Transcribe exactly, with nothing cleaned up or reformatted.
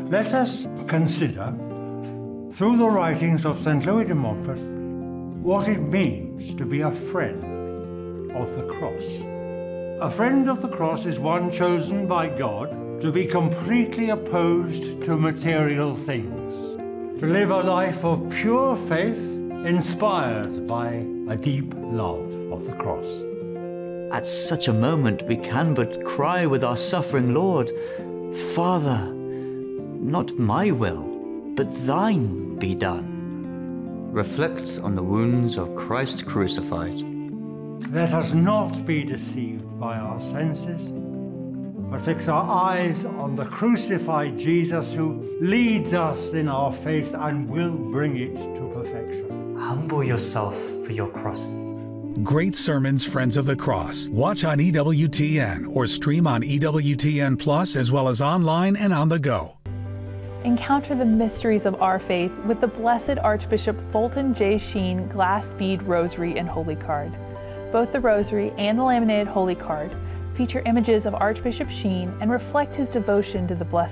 Let us consider, through the writings of Saint Louis de Montfort, what it means to be a friend of the cross. A friend of the cross is one chosen by God to be completely opposed to material things, to live a life of pure faith inspired by a deep love of the cross. At such a moment we can but cry with our suffering Lord, Father, not my will, but thine be done. Reflect on the wounds of Christ crucified. Let us not be deceived by our senses, but fix our eyes on the crucified Jesus who leads us in our faith and will bring it to perfection. Humble yourself for your crosses. Great sermons, Friends of the Cross. Watch on E W T N or stream on E W T N Plus, as well as online and on the go. Encounter the mysteries of our faith with the Blessed Archbishop Fulton J. Sheen Glass Bead Rosary and Holy Card. Both the Rosary and the laminated Holy Card feature images of Archbishop Sheen and reflect his devotion to the Blessed